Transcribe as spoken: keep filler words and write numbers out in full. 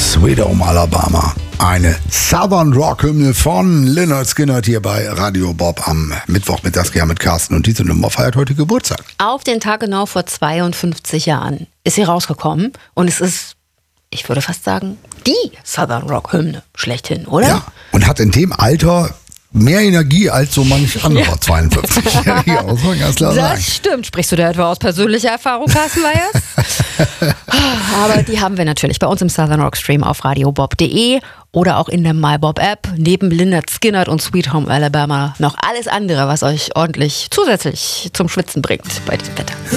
Sweet Home Alabama. Eine Southern Rock-Hymne von Lynyrd Skynyrd hier bei Radio Bob am Mittwochmittags mit Carsten. Und diese Nummer feiert heute Geburtstag. Auf den Tag genau vor zweiundfünfzig Jahren ist sie rausgekommen. Und es ist, ich würde fast sagen, die Southern Rock-Hymne schlechthin, oder? Ja, und hat in dem Alter mehr Energie als so manch anderer ja. zweiundfünfzigjähriger, muss man ganz klar sagen. Das stimmt. Sprichst du da etwa aus persönlicher Erfahrung, Carsten Weyers? Aber die haben wir natürlich bei uns im Southern Rock Stream auf radiobob punkt de oder auch in der MyBob App. Neben Lynyrd Skynyrd und Sweet Home Alabama noch alles andere, was euch ordentlich zusätzlich zum Schwitzen bringt bei diesem Wetter.